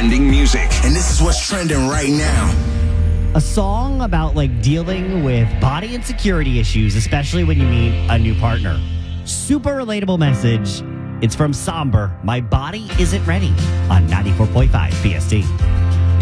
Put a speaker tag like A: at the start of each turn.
A: trending music.
B: And this is what's trending right now.
C: A song about like dealing with body insecurity issues, especially when you meet a new partner. Super relatable message. It's from Somber. My Body Isn't Ready on 94.5 BST.